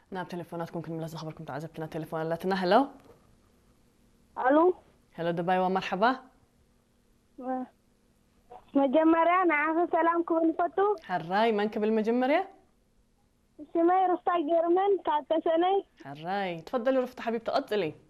نعم تليفوناتكم كنا لازم خبركم تعذبتنا تليفوناتنا. هلو الو. هلو دبي ومرحبا. مجمرة نعرف سلامكم الفتو. حراي منك بالمجمرة. سمير رفتا جيرمن كاتا سنة. حراي تفضلي رفت حبيبتي قطلي.